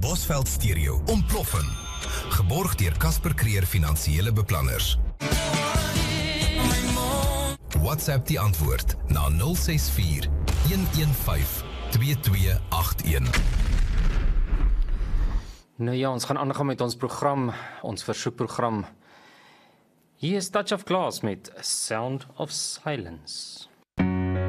Bosveld Stereo, ontploffing. Geborg deur Casper Creer Finansiële Beplanners. WhatsApp die antwoord na 064 115 2281. Nou ja, ons gaan aangaan met ons program, ons versoekprogram. Hier is Touch of Glass met Sound of Silence.